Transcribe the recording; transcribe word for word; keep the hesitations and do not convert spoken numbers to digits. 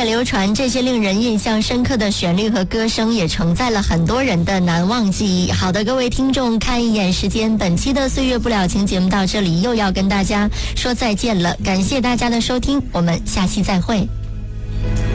典流传，这些令人印象深刻的旋律和歌声也承载了很多人的难忘记忆。好的，各位听众，看一眼时间，本期的岁月不了情节目到这里又要跟大家说再见了，感谢大家的收听，我们下期再会。